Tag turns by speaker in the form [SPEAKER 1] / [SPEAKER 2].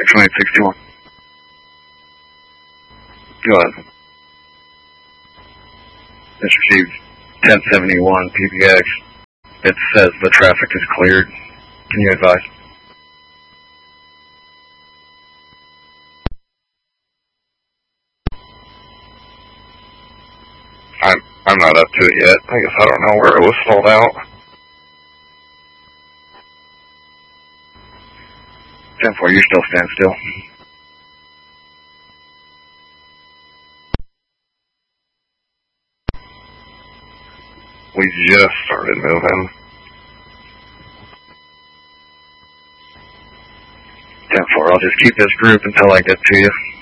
[SPEAKER 1] 61861. Go ahead. It's received 1071 PBX. It says the traffic is cleared. Can you advise? I'm not up to it yet. I guess I don't know where it was sold out. 10-4, you still stand still. We just started moving. 10-4, I'll just keep this group until I get to you.